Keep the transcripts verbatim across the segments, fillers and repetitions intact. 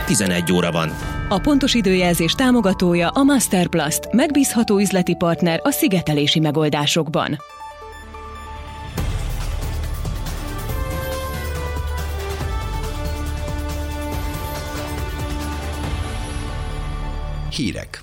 tizenegy óra van. A pontos időjelzés támogatója a Masterplast, megbízható üzleti partner a szigetelési megoldásokban. Hírek.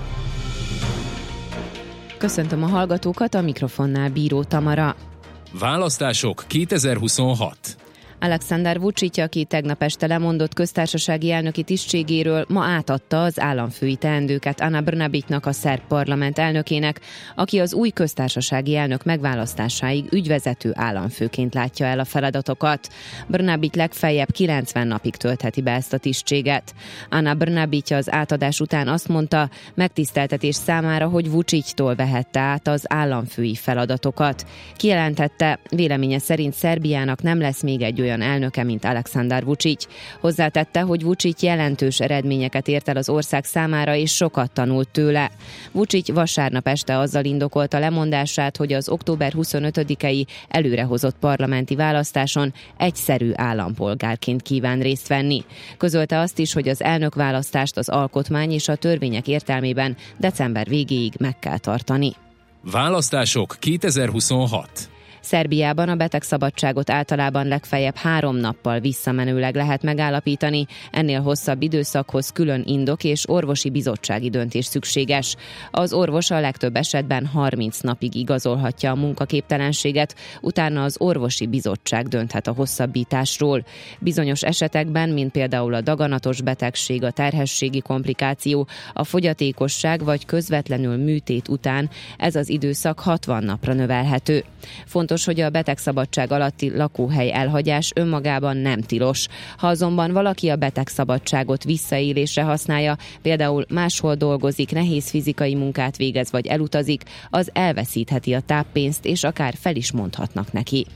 Köszöntöm a hallgatókat, a mikrofonnál Bíró Tamara. Választások kétezer-huszonhat. Alexander Vučić, aki tegnap este lemondott köztársasági elnöki tisztségéről, ma átadta az államfői teendőket Ana Brnabićnak, a szerb parlament elnökének, aki az új köztársasági elnök megválasztásáig ügyvezető államfőként látja el a feladatokat. Brnabić legfeljebb kilencven napig töltheti be ezt a tisztséget. Ana Brnabić az átadás után azt mondta, megtiszteltetés számára, hogy Vučićtól vehette át az államfői feladatokat. Kijelentette, véleménye szerint Szerbiának nem lesz még egy olyan elnöke, mint Alexander Vučić. Hozzátette, hogy Vučić jelentős eredményeket ért el az ország számára, és sokat tanult tőle. Vučić vasárnap este azzal indokolta lemondását, hogy az október huszonötödikei előrehozott parlamenti választáson egyszerű állampolgárként kíván részt venni. Közölte azt is, hogy az elnökválasztást az alkotmány és a törvények értelmében december végéig meg kell tartani. Választások kétezer-huszonhat. Szerbiában a betegszabadságot általában legfeljebb három nappal visszamenőleg lehet megállapítani, ennél hosszabb időszakhoz külön indok és orvosi bizottsági döntés szükséges. Az orvos a legtöbb esetben harminc napig igazolhatja a munkaképtelenséget, utána az orvosi bizottság dönthet a hosszabbításról. Bizonyos esetekben, mint például a daganatos betegség, a terhességi komplikáció, a fogyatékosság vagy közvetlenül műtét után ez az időszak hatvan napra növelhető. Fontos, hogy a betegszabadság alatti lakóhely elhagyás önmagában nem tilos. Ha azonban valaki a betegszabadságot visszaélésre használja, például máshol dolgozik, nehéz fizikai munkát végez vagy elutazik, az elveszítheti a táppénzt, és akár fel is mondhatnak neki.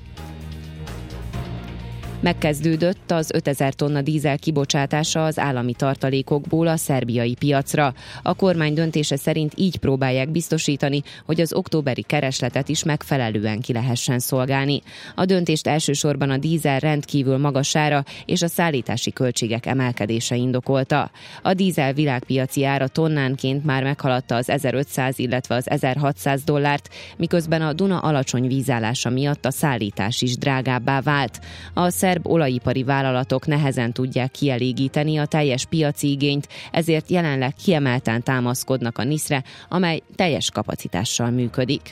Megkezdődött az ötezer tonna dízel kibocsátása az állami tartalékokból a szerbiai piacra. A kormány döntése szerint így próbálják biztosítani, hogy az októberi keresletet is megfelelően ki lehessen szolgálni. A döntést elsősorban a dízel rendkívül magas ára és a szállítási költségek emelkedése indokolta. A dízel világpiaci ára tonnánként már meghaladta az ezerötszáz, illetve az ezerhatszáz dollárt, miközben a Duna alacsony vízállása miatt a szállítás is drágábbá vált. A szerb olajipari vállalatok nehezen tudják kielégíteni a teljes piaci igényt, ezért jelenleg kiemelten támaszkodnak a niszre, amely teljes kapacitással működik.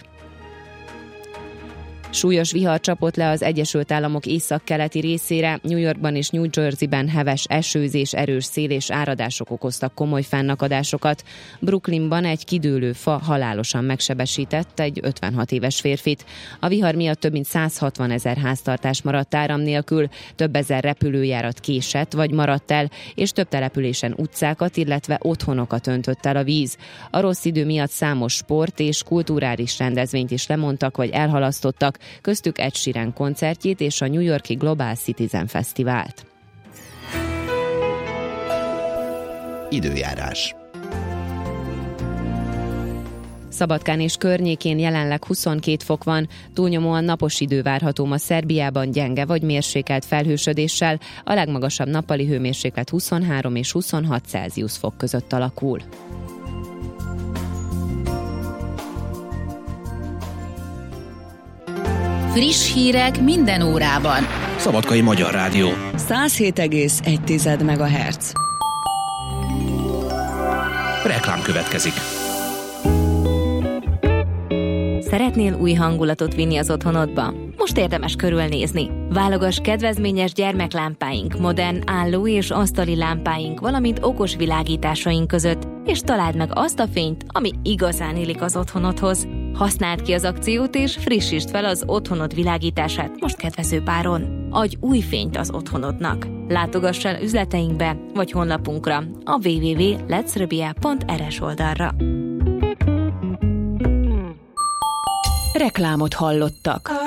Súlyos vihar csapott le az Egyesült Államok északkeleti részére, New Yorkban és New Jerseyben heves esőzés, erős szél és áradások okoztak komoly fennakadásokat. Brooklynban egy kidőlő fa halálosan megsebesített egy ötvenhat éves férfit. A vihar miatt több mint száz hatvan ezer háztartás maradt áram nélkül, több ezer repülőjárat késett vagy maradt el, és több településen utcákat, illetve otthonokat öntött el a víz. A rossz idő miatt számos sport és kulturális rendezvényt is lemondtak vagy elhalasztottak, köztük Ed Sheeran koncertjét és a New York-i Global Citizen Fesztivált. Időjárás. Szabadkán és környékén jelenleg huszonkét fok van, túlnyomóan napos idő várható ma Szerbiában gyenge vagy mérsékelt felhősödéssel, a legmagasabb nappali hőmérséklet huszonhárom és huszonhat Celsius fok között alakul. Friss hírek minden órában. Szabadkai Magyar Rádió. száz hét egész egy megahertz. Reklám következik. Szeretnél új hangulatot vinni az otthonodba? Most érdemes körülnézni. Válogass kedvezményes gyermeklámpáink, modern álló- és asztali lámpáink, valamint okos világításaink között, és találd meg azt a fényt, ami igazán illik az otthonodhoz. Használd ki az akciót, és frissítsd fel az otthonod világítását most kedvező páron. Adj új fényt az otthonodnak. Látogass el üzleteinkbe, vagy honlapunkra, a double-u double-u double-u pont let's pont r s oldalra. Reklámot hallottak.